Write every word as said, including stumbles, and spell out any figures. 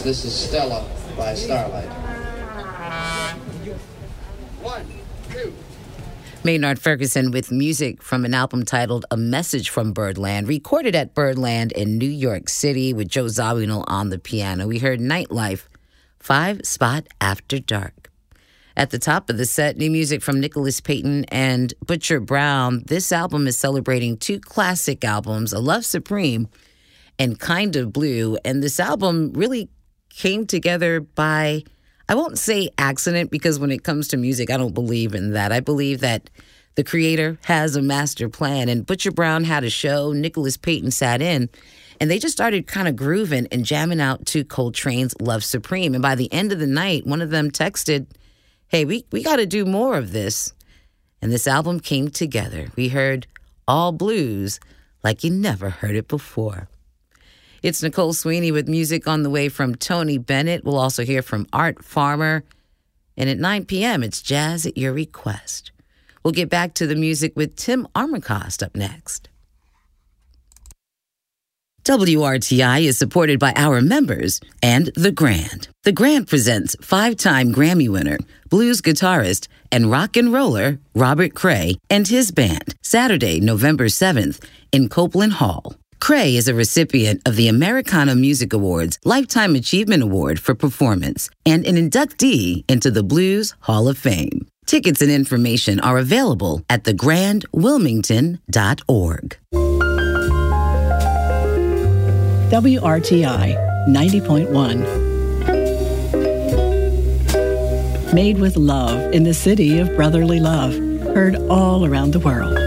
This is Stella by Starlight. One, two. Maynard Ferguson with music from an album titled A Message from Birdland, recorded at Birdland in New York City with Joe Zawinul on the piano. We heard Nightlife, Five Spot After Dark. At the top of the set, new music from Nicholas Payton and Butcher Brown. This album is celebrating two classic albums, A Love Supreme and Kind of Blue. And this album really came together by, I won't say accident, because when it comes to music, I don't believe in that. I believe that the creator has a master plan. And Butcher Brown had a show, Nicholas Payton sat in, and they just started kind of grooving and jamming out to Coltrane's Love Supreme. And by the end of the night, one of them texted, hey, we, we got to do more of this. And this album came together. We heard All Blues like you never heard it before. It's Nicole Sweeney with music on the way from Tony Bennett. We'll also hear from Art Farmer. And at nine p.m., it's Jazz at Your Request. We'll get back to the music with Tim Armacost up next. W R T I is supported by our members and The Grand. The Grand presents five-time Grammy winner, blues guitarist, and rock and roller Robert Cray and his band, Saturday, November seventh, in Copeland Hall. Cray is a recipient of the Americana Music Awards Lifetime Achievement Award for Performance and an inductee into the Blues Hall of Fame. Tickets and information are available at the grand wilmington dot org. W R T I ninety point one. Made with love in the city of brotherly love. Heard all around the world.